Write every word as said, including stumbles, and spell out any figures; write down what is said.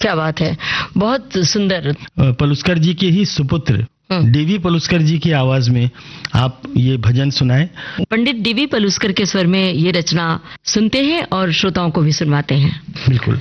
क्या बात है, बहुत सुंदर। पलुस्कर जी के ही सुपुत्र डीवी पलुस्कर जी की आवाज में आप ये भजन सुनाए। पंडित डीवी पलुस्कर के स्वर में ये रचना सुनते हैं और श्रोताओं को भी सुनवाते हैं। बिल्कुल।